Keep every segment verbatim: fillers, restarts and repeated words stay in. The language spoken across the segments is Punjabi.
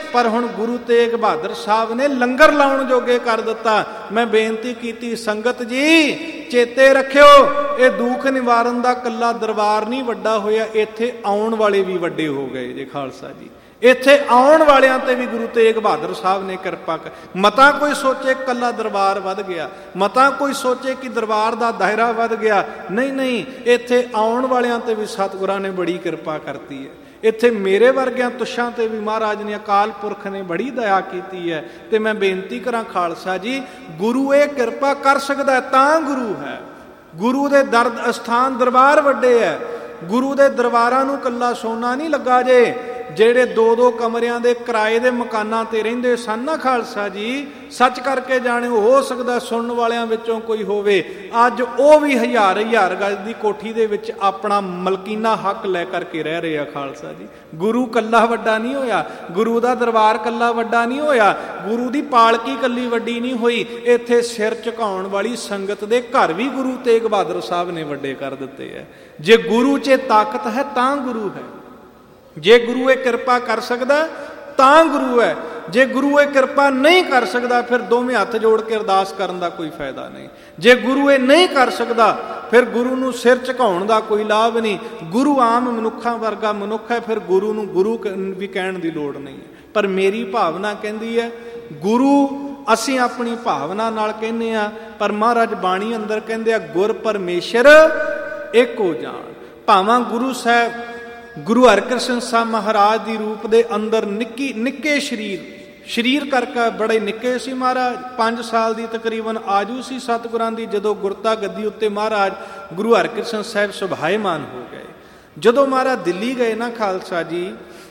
ਪਰ ਹੁਣ ਗੁਰੂ ਤੇਗ ਬਹਾਦਰ ਸਾਹਿਬ ਨੇ ਲੰਗਰ ਲਾਉਣ ਜੋਗੇ ਕਰ ਦਿੱਤਾ। ਮੈਂ ਬੇਨਤੀ ਕੀਤੀ, ਸੰਗਤ ਜੀ ਚੇਤੇ ਰੱਖਿਓ, ਇਹ ਦੁੱਖ ਨਿਵਾਰਨ ਦਾ ਇਕੱਲਾ ਦਰਬਾਰ ਨਹੀਂ ਵੱਡਾ ਹੋਇਆ, ਇੱਥੇ ਆਉਣ ਵਾਲੇ ਵੀ ਵੱਡੇ ਹੋ ਗਏ ਜੇ ਖਾਲਸਾ ਜੀ। ਇੱਥੇ ਆਉਣ ਵਾਲਿਆਂ ਤੇ ਵੀ ਗੁਰੂ ਤੇਗ ਬਹਾਦਰ ਸਾਹਿਬ ਨੇ ਕਿਰਪਾ ਕਰ। ਮਤਾ ਕੋਈ ਸੋਚੇ ਇਕੱਲਾ ਦਰਬਾਰ ਵੱਧ ਗਿਆ, ਮਤਾ ਕੋਈ ਸੋਚੇ ਕਿ ਦਰਬਾਰ ਦਾ ਦਾਇਰਾ ਵੱਧ ਗਿਆ, ਨਹੀਂ ਨਹੀਂ, ਇੱਥੇ ਆਉਣ ਵਾਲਿਆਂ ਤੇ ਵੀ ਸਤਿਗੁਰਾਂ ਨੇ ਬੜੀ ਕਿਰਪਾ ਕਰਤੀ ਹੈ। ਇੱਥੇ ਮੇਰੇ ਵਰਗਿਆਂ ਤੁਸ਼ਾਂ ਤੇ ਵੀ ਮਹਾਰਾਜ ਨੇ, ਅਕਾਲ ਪੁਰਖ ਨੇ ਬੜੀ ਦਇਆ ਕੀਤੀ ਹੈ। ਤੇ ਮੈਂ ਬੇਨਤੀ ਕਰਾਂ ਖਾਲਸਾ ਜੀ, ਗੁਰੂ ਇਹ ਕਿਰਪਾ ਕਰ ਸਕਦਾ ਤਾਂ ਗੁਰੂ ਹੈ। ਗੁਰੂ ਦੇ ਦਰਦ ਅਸਥਾਨ ਦਰਬਾਰ ਵੱਡੇ ਹੈ। ਗੁਰੂ ਦੇ ਦਰਬਾਰਾਂ ਨੂੰ ਕੱਲਾ ਸੋਨਾ ਨਹੀਂ ਲੱਗਾ ਜੇ। ਜਿਹੜੇ ਦੋ ਦੋ ਕਮਰਿਆਂ ਦੇ ਕਿਰਾਏ ਦੇ ਮਕਾਨਾਂ ਤੇ ਰਹਿੰਦੇ ਸਨ ਨਾ ਖਾਲਸਾ ਜੀ, ਸੱਚ ਕਰਕੇ ਜਾਣਿਓ, ਹੋ ਸਕਦਾ ਸੁਣਨ ਵਾਲਿਆਂ ਵਿੱਚੋਂ ਕੋਈ ਹੋਵੇ, ਅੱਜ ਉਹ ਵੀ ਹਜ਼ਾਰ ਹਜ਼ਾਰ ਗਜ ਦੀ ਕੋਠੀ ਦੇ ਵਿੱਚ ਆਪਣਾ ਮਲਕੀਨਾ ਹੱਕ ਲੈ ਕਰਕੇ ਰਹਿ ਰਹੇ ਆ ਖਾਲਸਾ ਜੀ। ਗੁਰੂ ਕੱਲਾ ਵੱਡਾ ਨਹੀਂ ਹੋਇਆ, ਗੁਰੂ ਦਾ ਦਰਬਾਰ ਕੱਲਾ ਵੱਡਾ ਨਹੀਂ ਹੋਇਆ, ਗੁਰੂ ਦੀ ਪਾਲਕੀ ਕੱਲੀ ਵੱਡੀ ਨਹੀਂ ਹੋਈ। ਇੱਥੇ ਸਿਰ ਝੁਕਾਉਣ ਵਾਲੀ ਸੰਗਤ ਦੇ ਘਰ ਵੀ ਗੁਰੂ ਤੇਗ ਬਹਾਦਰ ਸਾਹਿਬ ਨੇ ਵੱਡੇ ਕਰ ਦਿੱਤੇ ਹੈ। ਜੇ ਗੁਰੂ 'ਚ ਤਾਕਤ ਹੈ ਤਾਂ ਗੁਰੂ ਹੈ। ਜੇ ਗੁਰੂ ਇਹ ਕਿਰਪਾ ਕਰ ਸਕਦਾ ਤਾਂ ਗੁਰੂ ਹੈ। ਜੇ ਗੁਰੂ ਇਹ ਕਿਰਪਾ ਨਹੀਂ ਕਰ ਸਕਦਾ, ਫਿਰ ਦੋਵੇਂ ਹੱਥ ਜੋੜ ਕੇ ਅਰਦਾਸ ਕਰਨ ਦਾ ਕੋਈ ਫਾਇਦਾ ਨਹੀਂ। ਜੇ ਗੁਰੂ ਇਹ ਨਹੀਂ ਕਰ ਸਕਦਾ, ਫਿਰ ਗੁਰੂ ਨੂੰ ਸਿਰ ਝੁਕਾਉਣ ਦਾ ਕੋਈ ਲਾਭ ਨਹੀਂ। ਗੁਰੂ ਆਮ ਮਨੁੱਖਾਂ ਵਰਗਾ ਮਨੁੱਖ ਹੈ, ਫਿਰ ਗੁਰੂ ਨੂੰ ਗੁਰੂ ਵੀ ਕਹਿਣ ਦੀ ਲੋੜ ਨਹੀਂ। ਪਰ ਮੇਰੀ ਭਾਵਨਾ ਕਹਿੰਦੀ ਹੈ ਗੁਰੂ ਅਸੀਂ ਆਪਣੀ ਭਾਵਨਾ ਨਾਲ ਕਹਿੰਦੇ ਹਾਂ, ਪਰ ਮਹਾਰਾਜ ਬਾਣੀ ਅੰਦਰ ਕਹਿੰਦੇ ਆ ਗੁਰ ਪਰਮੇਸ਼ਰ ਏਕੋ ਜਾਣ। ਭਾਵਾਂ ਗੁਰੂ ਸਾਹਿਬ ਗੁਰੂ ਹਰਿਕ੍ਰਿਸ਼ਨ ਸਾਹਿਬ ਮਹਾਰਾਜ ਦੀ ਰੂਪ ਦੇ ਅੰਦਰ ਨਿੱਕੀ ਨਿੱਕੇ ਸਰੀਰ ਸਰੀਰ ਕਰਕੇ ਬੜੇ ਨਿੱਕੇ ਸੀ ਮਹਾਰਾਜ। ਪੰਜ ਸਾਲ ਦੀ ਤਕਰੀਬਨ ਆਜੂ ਸੀ ਸਤਿਗੁਰਾਂ ਦੀ ਜਦੋਂ ਗੁਰਤਾ ਗੱਦੀ ਉੱਤੇ ਮਹਾਰਾਜ ਗੁਰੂ ਹਰਿਕ੍ਰਿਸ਼ਨ ਸਾਹਿਬ ਸੁਭਾਏਮਾਨ ਹੋ ਗਏ। ਜਦੋਂ ਮਹਾਰਾਜ ਦਿੱਲੀ ਗਏ ਨਾ ਖਾਲਸਾ ਜੀ,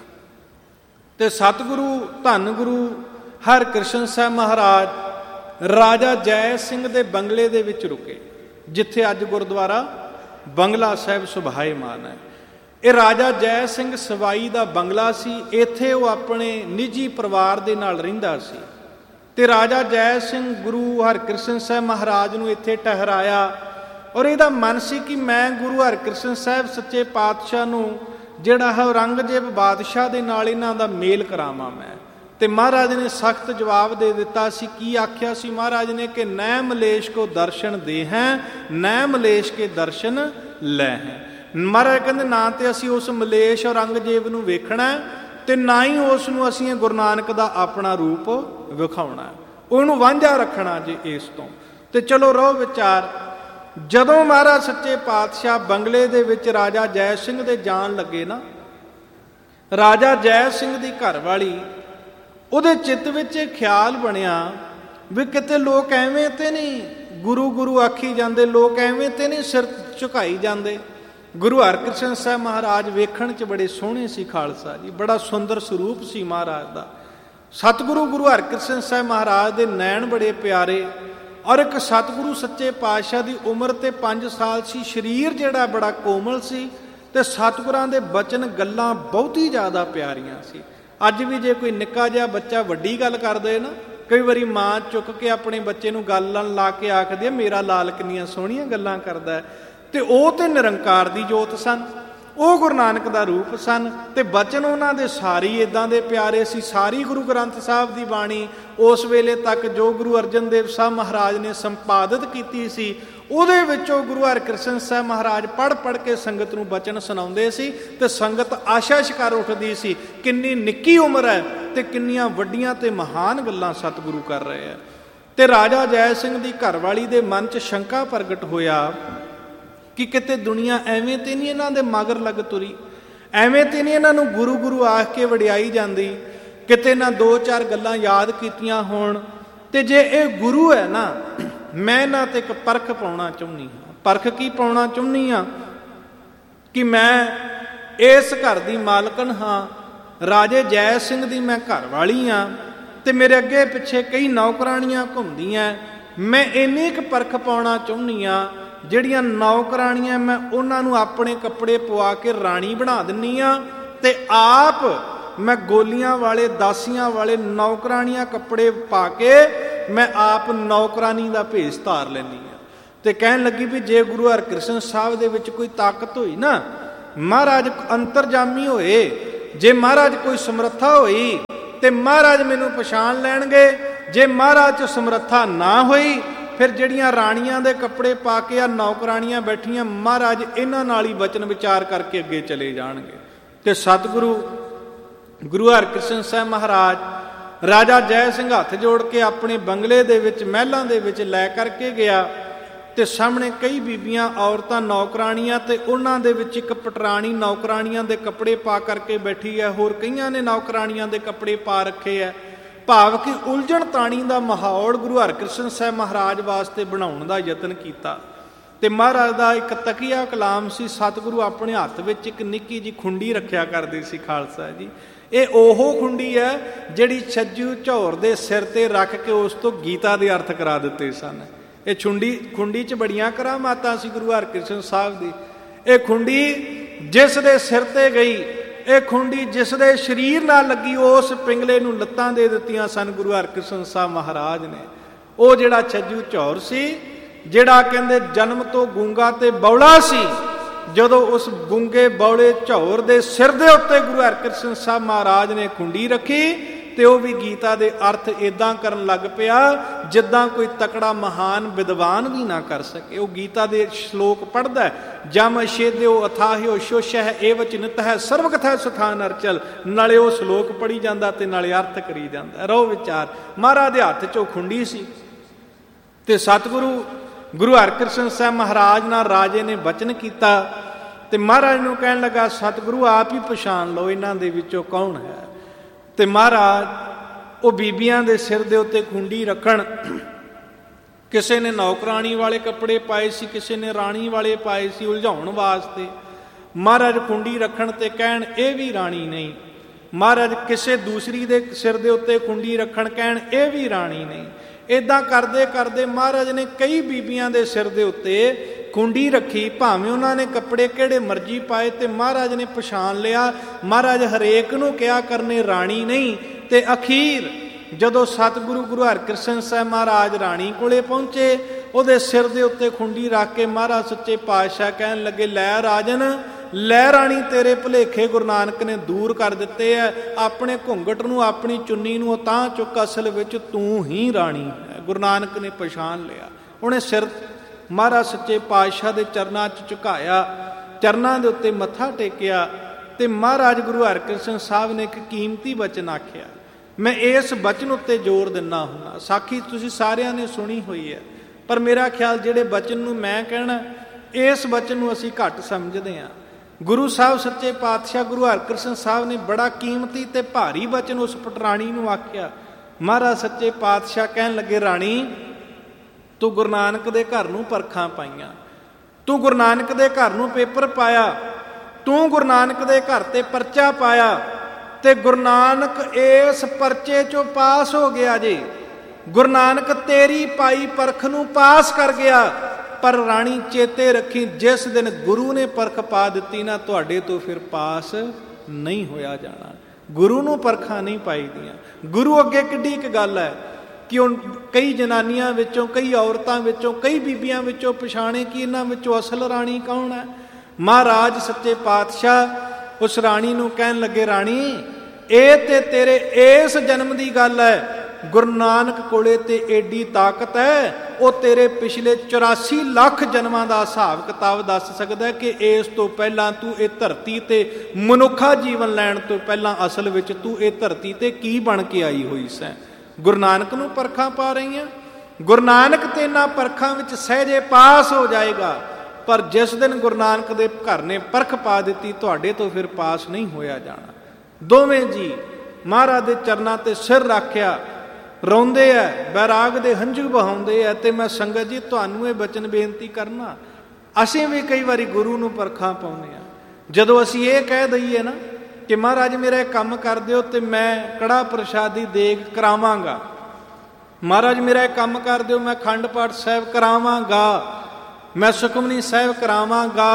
ਤੇ ਸਤਿਗੁਰੂ ਧੰਨ ਗੁਰੂ ਹਰਿਕ੍ਰਿਸ਼ਨ ਸਾਹਿਬ ਮਹਾਰਾਜ ਰਾਜਾ ਜੈ ਸਿੰਘ ਦੇ ਬੰਗਲੇ ਦੇ ਵਿੱਚ ਰੁਕੇ, ਜਿੱਥੇ ਅੱਜ ਗੁਰਦੁਆਰਾ ਬੰਗਲਾ ਸਾਹਿਬ ਸੁਭਾਏਮਾਨ ਹੈ। ਇਹ ਰਾਜਾ ਜੈ ਸਿੰਘ ਸਵਾਈ ਦਾ ਬੰਗਲਾ ਸੀ। ਇੱਥੇ ਉਹ ਆਪਣੇ ਨਿੱਜੀ ਪਰਿਵਾਰ ਦੇ ਨਾਲ ਰਹਿੰਦਾ ਸੀ। ਤੇ ਰਾਜਾ ਜੈ ਸਿੰਘ ਗੁਰੂ ਹਰਿਕ੍ਰਿਸ਼ਨ ਸਾਹਿਬ ਮਹਾਰਾਜ ਨੂੰ ਇੱਥੇ ਠਹਿਰਾਇਆ, ਔਰ ਇਹਦਾ ਮਨ ਸੀ ਕਿ ਮੈਂ ਗੁਰੂ ਹਰਿਕ੍ਰਿਸ਼ਨ ਸਾਹਿਬ ਸੱਚੇ ਪਾਤਸ਼ਾਹ ਨੂੰ ਜਿਹੜਾ ਹੈ ਔਰੰਗਜ਼ੇਬ ਬਾਦਸ਼ਾਹ ਦੇ ਨਾਲ ਇਹਨਾਂ ਦਾ ਮੇਲ ਕਰਾਵਾਂ ਮੈਂ। ਤੇ ਮਹਾਰਾਜ ਨੇ ਸਖਤ ਜਵਾਬ ਦੇ ਦਿੱਤਾ ਸੀ। ਕੀ ਆਖਿਆ ਸੀ ਮਹਾਰਾਜ ਨੇ ਕਿ ਨੈ ਮਲੇਸ਼ ਕੋ ਦਰਸ਼ਨ ਦੇ ਹੈ, ਨੈ ਮਲੇਸ਼ ਕੇ ਦਰਸ਼ਨ ਲੈ ਹੈ। ਮਹਾਰਾਜ ਕਹਿੰਦੇ ਨਾ ਤੇ ਅਸੀਂ ਉਸ ਮਲੇਸ਼ ਔਰੰਗਜ਼ੇਬ ਨੂੰ ਵੇਖਣਾ, ਤੇ ਨਾ ਹੀ ਉਸ ਨੂੰ ਅਸੀਂ ਗੁਰੂ ਨਾਨਕ ਦਾ ਆਪਣਾ ਰੂਪ ਵਿਖਾਉਣਾ, ਉਹਨੂੰ ਵਾਂਝਾ ਰੱਖਣਾ ਜੇ ਇਸ ਤੋਂ। ਤੇ ਚਲੋ ਰਹੋ ਵਿਚਾਰ। ਜਦੋਂ ਮਹਾਰਾਜ ਸੱਚੇ ਪਾਤਸ਼ਾਹ ਬੰਗਲੇ ਦੇ ਵਿੱਚ ਰਾਜਾ ਜੈ ਸਿੰਘ ਦੇ ਜਾਣ ਲੱਗੇ ਨਾ, ਰਾਜਾ ਜੈ ਸਿੰਘ ਦੀ ਘਰਵਾਲੀ, ਉਹਦੇ ਚਿੱਤ ਵਿੱਚ ਇਹ ਖਿਆਲ ਬਣਿਆ ਵੀ ਕਿਤੇ ਲੋਕ ਐਵੇਂ ਤੇ ਨਹੀਂ ਗੁਰੂ ਗੁਰੂ ਆਖੀ ਜਾਂਦੇ, ਲੋਕ ਐਵੇਂ ਤੇ ਨਹੀਂ ਸਿਰ ਝੁਕਾਈ ਜਾਂਦੇ। ਗੁਰੂ ਹਰਿਕ੍ਰਿਸ਼ਨ ਸਾਹਿਬ ਮਹਾਰਾਜ ਵੇਖਣ 'ਚ ਬੜੇ ਸੋਹਣੇ ਸੀ ਖਾਲਸਾ ਜੀ, ਬੜਾ ਸੁੰਦਰ ਸਰੂਪ ਸੀ ਮਹਾਰਾਜ ਦਾ। ਸਤਿਗੁਰੂ ਗੁਰੂ ਹਰਿਕ੍ਰਿਸ਼ਨ ਸਾਹਿਬ ਮਹਾਰਾਜ ਦੇ ਨੈਣ ਬੜੇ ਪਿਆਰੇ, ਔਰ ਇੱਕ ਸਤਿਗੁਰੂ ਸੱਚੇ ਪਾਤਸ਼ਾਹ ਦੀ ਉਮਰ ਤੇ ਪੰਜ ਸਾਲ ਸੀ। ਸਰੀਰ ਜਿਹੜਾ ਬੜਾ ਕੋਮਲ ਸੀ, ਤੇ ਸਤਿਗੁਰਾਂ ਦੇ ਬਚਨ ਗੱਲਾਂ ਬਹੁਤ ਹੀ ਜ਼ਿਆਦਾ ਪਿਆਰੀਆਂ ਸੀ। ਅੱਜ ਵੀ ਜੇ ਕੋਈ ਨਿੱਕਾ ਜਿਹਾ ਬੱਚਾ ਵੱਡੀ ਗੱਲ ਕਰਦੇ ਨਾ, ਕਈ ਵਾਰੀ ਮਾਂ ਚੁੱਕ ਕੇ ਆਪਣੇ ਬੱਚੇ ਨੂੰ ਗੱਲਾਂ ਲਾ ਕੇ ਆਖਦੀ ਹੈ ਮੇਰਾ ਲਾਲ ਕਿੰਨੀਆਂ ਸੋਹਣੀਆਂ ਗੱਲਾਂ ਕਰਦਾ। ਤੇ ਉਹ ਤੇ ਨਿਰੰਕਾਰ ਦੀ ਜੋਤ ਸਨ, ਉਹ ਗੁਰੂ ਨਾਨਕ ਦਾ ਰੂਪ ਸਨ, ਤੇ ਬਚਨ ਉਹਨਾਂ ਦੇ ਸਾਰੇ ਇਦਾਂ ਦੇ ਪਿਆਰੇ ਸੀ। ਸਾਰੀ ਗੁਰੂ ਗ੍ਰੰਥ ਸਾਹਿਬ ਦੀ ਬਾਣੀ ਉਸ ਵੇਲੇ ਤੱਕ ਜੋ ਗੁਰੂ ਅਰਜਨ ਦੇਵ ਸਾਹਿਬ ਮਹਾਰਾਜ ਨੇ ਸੰਪਾਦਿਤ ਕੀਤੀ ਸੀ, ਉਹਦੇ ਵਿੱਚੋਂ ਗੁਰੂ ਹਰਿਕ੍ਰਿਸ਼ਨ ਸਾਹਿਬ ਮਹਾਰਾਜ ਪੜ੍ਹ ਪੜ੍ਹ ਕੇ ਸੰਗਤ ਨੂੰ ਬਚਨ ਸੁਣਾਉਂਦੇ ਸੀ। ਤੇ ਸੰਗਤ ਆਸ਼ਾ ਸ਼ਿਕਾਰ ਉੱਠਦੀ ਸੀ, ਕਿੰਨੀ ਨਿੱਕੀ ਉਮਰ ਹੈ ਤੇ ਕਿੰਨੀਆਂ ਵੱਡੀਆਂ ਤੇ ਮਹਾਨ ਗੱਲਾਂ ਸਤਿਗੁਰੂ ਕਰ ਰਹੇ ਆ। ਤੇ ਰਾਜਾ ਜੈ ਸਿੰਘ ਦੀ ਘਰਵਾਲੀ ਦੇ ਮਨ 'ਚ ਸ਼ੰਕਾ ਪ੍ਰਗਟ ਹੋਇਆ ਕਿ ਕਿਤੇ ਦੁਨੀਆ ਐਵੇਂ ਤੇ ਨਹੀਂ ਇਹਨਾਂ ਦੇ ਮਗਰ ਲੱਗ ਤੁਰੀ, ਐਵੇਂ ਤੇ ਨਹੀਂ ਇਹਨਾਂ ਨੂੰ ਗੁਰੂ ਗੁਰੂ ਆਖ ਕੇ ਵਡਿਆਈ ਜਾਂਦੀ, ਕਿਤੇ ਨਾ ਦੋ ਚਾਰ ਗੱਲਾਂ ਯਾਦ ਕੀਤੀਆਂ ਹੋਣ। ਤੇ ਜੇ ਇਹ ਗੁਰੂ ਹੈ ਨਾ, ਮੈਂ ਇਹਨਾਂ ਤੇ ਇੱਕ ਪਰਖ ਪਾਉਣਾ ਚਾਹੁੰਦੀ ਹਾਂ। ਪਰਖ ਕੀ ਪਾਉਣਾ ਚਾਹੁੰਦੀ ਹਾਂ ਕਿ ਮੈਂ ਇਸ ਘਰ ਦੀ ਮਾਲਕਣ ਹਾਂ, ਰਾਜੇ ਜੈ ਸਿੰਘ ਦੀ ਮੈਂ ਘਰ ਵਾਲੀ ਹਾਂ, ਤੇ ਮੇਰੇ ਅੱਗੇ ਪਿੱਛੇ ਕਈ ਨੌਕਰਾਣੀਆਂ ਘੁੰਮਦੀਆਂ। ਮੈਂ ਇੰਨੀ ਕੁ ਪਰਖ ਪਾਉਣਾ ਚਾਹੁੰਦੀ ਹਾਂ, ਜਿਹੜੀਆਂ ਨੌਕਰਾਣੀਆਂ ਮੈਂ ਉਹਨਾਂ ਨੂੰ ਆਪਣੇ ਕੱਪੜੇ ਪਵਾ ਕੇ ਰਾਣੀ ਬਣਾ ਦਿੰਦੀ ਹਾਂ, ਤੇ ਆਪ ਮੈਂ ਗੋਲੀਆਂ ਵਾਲੇ ਦਾਸੀਆਂ ਵਾਲੇ ਨੌਕਰਾਣੀਆਂ ਕੱਪੜੇ ਪਾ ਕੇ ਮੈਂ ਆਪ ਨੌਕਰਾਨੀ ਦਾ ਭੇਸ ਧਾਰ ਲੈਂਦੀ ਹਾਂ। ਤੇ ਕਹਿਣ ਲੱਗੀ ਵੀ ਜੇ ਗੁਰੂ ਹਰਿਕ੍ਰਿਸ਼ਨ ਸਾਹਿਬ ਦੇ ਵਿੱਚ ਕੋਈ ਤਾਕਤ ਹੋਈ ਨਾ, ਮਹਾਰਾਜ ਅੰਤਰਜਾਮੀ ਹੋਏ, ਜੇ ਮਹਾਰਾਜ ਕੋਈ ਸਮਰੱਥਾ ਹੋਈ, ਤੇ ਮਹਾਰਾਜ ਮੈਨੂੰ ਪਛਾਣ ਲੈਣਗੇ। ਜੇ ਮਹਾਰਾਜ 'ਚ ਸਮਰੱਥਾ ਨਾ ਹੋਈ, ਫਿਰ ਜਿਹੜੀਆਂ ਰਾਣੀਆਂ ਦੇ ਕੱਪੜੇ ਪਾ ਕੇ ਆ ਨੌਕਰਾਣੀਆਂ ਬੈਠੀਆਂ, ਮਹਾਰਾਜ ਇਹਨਾਂ ਨਾਲ ਹੀ ਵਚਨ ਵਿਚਾਰ ਕਰਕੇ ਅੱਗੇ ਚਲੇ ਜਾਣਗੇ। ਤੇ ਸਤਿਗੁਰੂ ਗੁਰੂ ਹਰਿਕ੍ਰਿਸ਼ਨ ਸਾਹਿਬ ਮਹਾਰਾਜ ਰਾਜਾ ਜੈ ਸਿੰਘ ਹੱਥ ਜੋੜ ਕੇ ਆਪਣੇ ਬੰਗਲੇ ਦੇ ਵਿੱਚ, ਮਹਿਲਾਂ ਦੇ ਵਿੱਚ ਲੈ ਕਰਕੇ ਗਿਆ। ਤੇ ਸਾਹਮਣੇ ਕਈ ਬੀਬੀਆਂ, ਔਰਤਾਂ, ਨੌਕਰਾਣੀਆਂ, ਤੇ ਉਹਨਾਂ ਦੇ ਵਿੱਚ ਇੱਕ ਪਟਰਾਣੀ ਨੌਕਰਾਣੀਆਂ ਦੇ ਕੱਪੜੇ ਪਾ ਕਰਕੇ ਬੈਠੀ ਹੈ। ਹੋਰ ਕਈਆਂ ਨੇ ਨੌਕਰਾਣੀਆਂ ਦੇ ਕੱਪੜੇ ਪਾ ਰੱਖੇ ਹੈ। ਭਾਵ ਕਿ ਉਲਝਣ ਤਾਣੀ ਦਾ ਮਾਹੌਲ ਗੁਰੂ ਹਰਿਕ੍ਰਿਸ਼ਨ ਸਾਹਿਬ ਮਹਾਰਾਜ ਵਾਸਤੇ ਬਣਾਉਣ ਦਾ ਯਤਨ ਕੀਤਾ। ਤੇ ਮਹਾਰਾਜ ਦਾ ਇੱਕ ਤਕੀਆ ਕਲਾਮ ਸੀ। ਸਤਿਗੁਰੂ ਆਪਣੇ ਹੱਥ ਵਿੱਚ ਇੱਕ ਨਿੱਕੀ ਜਿਹੀ ਖੁੰਡੀ ਰੱਖਿਆ ਕਰਦੇ ਸੀ ਖਾਲਸਾ ਜੀ। ਇਹ ਉਹ ਖੁੰਡੀ ਹੈ ਜਿਹੜੀ ਛੱਜੂ ਝੌਰ ਦੇ ਸਿਰ ਤੇ ਰੱਖ ਕੇ ਉਸ ਤੋਂ ਗੀਤਾ ਦੇ ਅਰਥ ਕਰਾ ਦਿੱਤੇ ਸਨ। ਇਹ ਛੁੰਡੀ ਖੁੰਡੀ 'ਚ ਬੜੀਆਂ ਕਰਾਮਾਤਾਂ ਸੀ ਗੁਰੂ ਹਰਿਕ੍ਰਿਸ਼ਨ ਸਾਹਿਬ ਦੀ। ਇਹ ਖੁੰਡੀ ਜਿਸ ਦੇ ਸਿਰ ਤੇ ਗਈ, ਇਹ ਖੁੰਡੀ ਜਿਸ ਦੇ ਸਰੀਰ ਨਾਲ ਲੱਗੀ, ਉਸ ਪਿੰਗਲੇ ਨੂੰ ਲੱਤਾਂ ਦੇ ਦਿੱਤੀਆਂ ਸਨ ਗੁਰੂ ਹਰਿਕ੍ਰਿਸ਼ਨ ਸਾਹਿਬ ਮਹਾਰਾਜ ਨੇ। ਉਹ ਜਿਹੜਾ ਛੱਜੂ ਝੌਰ ਸੀ, ਜਿਹੜਾ ਕਹਿੰਦੇ ਜਨਮ ਤੋਂ ਗੂੰਗਾ ਤੇ ਬੌਲਾ ਸੀ, ਜਦੋਂ ਉਸ ਗੂੰਗੇ ਬੌਲੇ ਝੌਰ ਦੇ ਸਿਰ ਦੇ ਉੱਤੇ ਗੁਰੂ ਹਰਿਕ੍ਰਿਸ਼ਨ ਸਾਹਿਬ ਮਹਾਰਾਜ ਨੇ ਖੁੰਡੀ ਰੱਖੀ, ਤੇ ਉਹ ਵੀ ਗੀਤਾ ਦੇ ਅਰਥ ਇਦਾਂ ਕਰਨ ਲੱਗ ਪਿਆ ਜਿੱਦਾਂ ਕੋਈ ਤਕੜਾ ਮਹਾਨ ਵਿਦਵਾਨ ਵੀ ਨਾ ਕਰ ਸਕੇ। ਉਹ ਗੀਤਾ ਦੇ ਸ਼ਲੋਕ ਪੜ੍ਹਦਾ, ਜਮ ਛੇਦਿਓ ਅਥਾਹਿਓ ਸ਼ੋਸ਼ਹ ਏਵਚ ਨਿਤ ਹੈ ਸਰਵਕਥਾ ਸਥਾਨ ਅਰਚਲ। ਨਾਲੇ ਉਹ ਸ਼ਲੋਕ ਪੜ੍ਹੀ ਜਾਂਦਾ ਤੇ ਨਾਲੇ ਅਰਥ ਕਰੀ ਜਾਂਦਾ। ਰਹੋ ਵਿਚਾਰ, ਮਹਾਰਾਜ ਦੇ ਹੱਥ 'ਚ ਉਹ ਖੁੰਡੀ ਸੀ। ਤੇ ਸਤਿਗੁਰੂ ਗੁਰੂ ਹਰਿਕ੍ਰਿਸ਼ਨ ਸਾਹਿਬ ਮਹਾਰਾਜ ਨਾਲ ਰਾਜੇ ਨੇ ਬਚਨ ਕੀਤਾ। ਤੇ ਮਹਾਰਾਜ ਨੂੰ ਕਹਿਣ ਲੱਗਾ, ਸਤਿਗੁਰੂ ਆਪ ਹੀ ਪਛਾਣ ਲਓ ਇਹਨਾਂ ਦੇ ਵਿੱਚੋਂ ਕੌਣ ਹੈ। ਤੇ ਮਹਾਰਾਜ ਉਹ ਬੀਬੀਆਂ ਦੇ ਸਿਰ ਦੇ ਉੱਤੇ ਖੁੰਡੀ ਰੱਖਣ, ਕਿਸੇ ਨੇ ਨੌਕਰਾਣੀ ਵਾਲੇ ਕੱਪੜੇ ਪਾਏ ਸੀ, ਕਿਸੇ ਨੇ ਰਾਣੀ ਵਾਲੇ ਪਾਏ ਸੀ ਉਲਝਾਉਣ ਵਾਸਤੇ। ਮਹਾਰਾਜ ਖੁੰਡੀ ਰੱਖਣ ਤੇ ਕਹਿਣ ਇਹ ਵੀ ਰਾਣੀ ਨਹੀਂ। ਮਹਾਰਾਜ ਕਿਸੇ ਦੂਸਰੀ ਦੇ ਸਿਰ ਦੇ ਉੱਤੇ ਖੁੰਡੀ ਰੱਖਣ, ਕਹਿਣ ਇਹ ਵੀ ਰਾਣੀ ਨਹੀਂ। ਇਦਾਂ ਕਰਦੇ ਕਰਦੇ ਮਹਾਰਾਜ ਨੇ ਕਈ ਬੀਬੀਆਂ ਦੇ ਸਿਰ ਦੇ ਉੱਤੇ ਖੁੰਡੀ ਰੱਖੀ, ਭਾਵੇਂ ਉਹਨਾਂ ਨੇ ਕੱਪੜੇ ਕਿਹੜੇ ਮਰਜ਼ੀ ਪਾਏ, ਤੇ ਮਹਾਰਾਜ ਨੇ ਪਛਾਣ ਲਿਆ। ਮਹਾਰਾਜ ਹਰੇਕ ਨੂੰ ਕਿਹਾ ਕਰਨੇ ਰਾਣੀ ਨਹੀਂ। ਤੇ ਅਖੀਰ ਜਦੋਂ ਸਤਿਗੁਰੂ ਗੁਰੂ ਹਰਿਕ੍ਰਿਸ਼ਨ ਸਾਹਿਬ ਮਹਾਰਾਜ ਰਾਣੀ ਕੋਲੇ ਪਹੁੰਚੇ, ਉਹਦੇ ਸਿਰ ਦੇ ਉੱਤੇ ਖੁੰਡੀ ਰੱਖ ਕੇ ਮਹਾਰਾਜ ਸੱਚੇ ਪਾਤਸ਼ਾਹ ਕਹਿਣ ਲੱਗੇ, ਲੈ ਰਾਜਨ, ਲੈ ਰਾਣੀ, ਤੇਰੇ ਭੁਲੇਖੇ ਗੁਰੂ ਨਾਨਕ ਨੇ ਦੂਰ ਕਰ ਦਿੱਤੇ ਐ। ਆਪਣੇ ਘੁੰਗਟ ਨੂੰ, ਆਪਣੀ ਚੁੰਨੀ ਨੂੰ ਤਾਂ ਚੁੱਕ, ਅਸਲ ਵਿੱਚ ਤੂੰ ਹੀ ਰਾਣੀ ਹੈ। ਗੁਰੂ ਨਾਨਕ ਨੇ ਪਛਾਣ ਲਿਆ। ਉਹਨੇ ਸਿਰ ਮਹਾਰਾਜ ਸੱਚੇ ਪਾਤਸ਼ਾਹ ਦੇ ਚਰਨਾਂ 'ਚ ਝੁਕਾਇਆ, ਚਰਨਾਂ ਦੇ ਉੱਤੇ ਮੱਥਾ ਟੇਕਿਆ। ਤੇ ਮਹਾਰਾਜ ਗੁਰੂ ਹਰਿਕ੍ਰਿਸ਼ਨ ਸਾਹਿਬ ਨੇ ਇੱਕ ਕੀਮਤੀ ਬਚਨ ਆਖਿਆ। ਮੈਂ ਇਸ ਬਚਨ ਉੱਤੇ ਜ਼ੋਰ ਦਿੰਦਾ ਹੁੰਦਾ। ਸਾਖੀ ਤੁਸੀਂ ਸਾਰਿਆਂ ਨੇ ਸੁਣੀ ਹੋਈ ਹੈ, ਪਰ ਮੇਰਾ ਖਿਆਲ ਜਿਹੜੇ ਬਚਨ ਨੂੰ ਮੈਂ ਕਹਿਣਾ, ਇਸ ਬਚਨ ਨੂੰ ਅਸੀਂ ਘੱਟ ਸਮਝਦੇ ਹਾਂ। ਗੁਰੂ ਸਾਹਿਬ ਸੱਚੇ ਪਾਤਸ਼ਾਹ ਗੁਰੂ ਹਰਿਕ੍ਰਿਸ਼ਨ ਸਾਹਿਬ ਨੇ ਬੜਾ ਕੀਮਤੀ ਤੇ ਭਾਰੀ ਬਚਨ ਉਸ ਪਟਰਾਣੀ ਨੂੰ ਆਖਿਆ। ਮਹਾਰਾਜ ਸੱਚੇ ਪਾਤਸ਼ਾਹ ਕਹਿਣ ਲੱਗੇ, ਰਾਣੀ, ਤੂੰ ਗੁਰੂ ਨਾਨਕ ਦੇ ਘਰ ਨੂੰ ਪਰਖਾਂ ਪਾਈਆਂ, ਤੂੰ ਗੁਰੂ ਨਾਨਕ ਦੇ ਘਰ ਨੂੰ ਪੇਪਰ ਪਾਇਆ, ਤੂੰ ਗੁਰੂ ਨਾਨਕ ਦੇ ਘਰ ਤੇ ਪਰਚਾ ਪਾਇਆ, ਤੇ ਗੁਰੂ ਨਾਨਕ ਇਸ ਪਰਚੇ 'ਚੋਂ ਪਾਸ ਹੋ ਗਿਆ ਜੀ। ਗੁਰੂ ਨਾਨਕ ਤੇਰੀ ਪਾਈ ਪਰਖ ਨੂੰ ਪਾਸ ਕਰ ਗਿਆ। ਪਰ ਰਾਣੀ ਚੇਤੇ ਰੱਖੀ, ਜਿਸ ਦਿਨ ਗੁਰੂ ਨੇ ਪਰਖ ਪਾ ਦਿੱਤੀ ਨਾ, ਤੁਹਾਡੇ ਤੋਂ ਫਿਰ ਪਾਸ ਨਹੀਂ ਹੋਇਆ ਜਾਣਾ। ਗੁਰੂ ਨੂੰ ਪਰਖਾਂ ਨਹੀਂ ਪਾਈਦੀਆਂ। ਗੁਰੂ ਅੱਗੇ ਕਿੱਡੀ ਇੱਕ ਗੱਲ ਹੈ ਕਿ ਹੁਣ ਕਈ ਜਨਾਨੀਆਂ ਵਿੱਚੋਂ, ਕਈ ਔਰਤਾਂ ਵਿੱਚੋਂ, ਕਈ ਬੀਬੀਆਂ ਵਿੱਚੋਂ ਪਛਾਣੇ ਕਿ ਇਹਨਾਂ ਵਿੱਚੋਂ ਅਸਲ ਰਾਣੀ ਕੌਣ ਹੈ। ਮਹਾਰਾਜ ਸੱਚੇ ਪਾਤਸ਼ਾਹ ਉਸ ਰਾਣੀ ਨੂੰ ਕਹਿਣ ਲੱਗੇ, ਰਾਣੀ, ਇਹ ਤੇ ਤੇਰੇ ਇਸ ਜਨਮ ਦੀ ਗੱਲ ਹੈ। ਗੁਰੂ ਨਾਨਕ ਕੋਲੇ ਤੇ ਏਡੀ ਤਾਕਤ ਹੈ, ਉਹ ਤੇਰੇ ਪਿਛਲੇ ਚੁਰਾਸੀ ਲੱਖ ਜਨਮਾਂ ਦਾ ਹਿਸਾਬ ਕਿਤਾਬ ਦੱਸ ਸਕਦਾ ਕਿ ਇਸ ਤੋਂ ਪਹਿਲਾਂ ਤੂੰ ਇਹ ਧਰਤੀ ਤੇ ਮਨੁੱਖਾ ਜੀਵਨ ਲੈਣ ਤੋਂ ਪਹਿਲਾਂ ਅਸਲ ਵਿੱਚ ਤੂੰ ਇਹ ਧਰਤੀ ਤੇ ਕੀ ਬਣ ਕੇ ਆਈ ਹੋਈ ਸੈਂ। ਗੁਰੂ ਨਾਨਕ ਨੂੰ ਪਰਖਾਂ ਪਾ ਰਹੀਆਂ। ਗੁਰੂ ਨਾਨਕ ਤੇ ਇਹਨਾਂ ਪਰਖਾਂ ਵਿੱਚ ਸਹਿਜੇ ਪਾਸ ਹੋ ਜਾਏਗਾ, ਪਰ ਜਿਸ ਦਿਨ ਗੁਰੂ ਨਾਨਕ ਦੇ ਘਰ ਨੇ ਪਰਖ ਪਾ ਦਿੱਤੀ, ਤੁਹਾਡੇ ਤੋਂ ਫਿਰ ਪਾਸ ਨਹੀਂ ਹੋਇਆ ਜਾਣਾ। ਦੋਵੇਂ ਜੀ ਮਹਾਰਾਜ ਦੇ ਚਰਨਾਂ ਤੇ ਸਿਰ ਰੱਖਿਆ, ਰੋਂਦੇ ਐ, ਬੈਰਾਗ ਦੇ ਹੰਝੂ ਬਹਾਉਂਦੇ ਐ। ਤੇ ਮੈਂ ਸੰਗਤ ਜੀ ਤੁਹਾਨੂੰ ਇਹ ਬਚਨ ਬੇਨਤੀ ਕਰਨਾ, ਅਸੀਂ ਵੀ ਕਈ ਵਾਰੀ ਗੁਰੂ ਨੂੰ ਪਰਖਾਂ ਪਾਉਂਦੇ ਹਾਂ। ਜਦੋਂ ਅਸੀਂ ਇਹ ਕਹਿ ਦਈਏ ਨਾ ਕਿ ਮਹਾਰਾਜ ਮੇਰਾ ਇਹ ਕੰਮ ਕਰ ਦਿਓ ਤੇ ਮੈਂ ਕੜਾ ਪ੍ਰਸ਼ਾਦੀ ਦੇਗ ਕਰਾਵਾਂਗਾ, ਮਹਾਰਾਜ ਮੇਰਾ ਇਹ ਕੰਮ ਕਰ ਦਿਓ, ਮੈਂ ਅਖੰਡ ਪਾਠ ਸਾਹਿਬ ਕਰਾਵਾਂਗਾ, ਮੈਂ ਸੁਖਮਨੀ ਸਾਹਿਬ ਕਰਾਵਾਂਗਾ।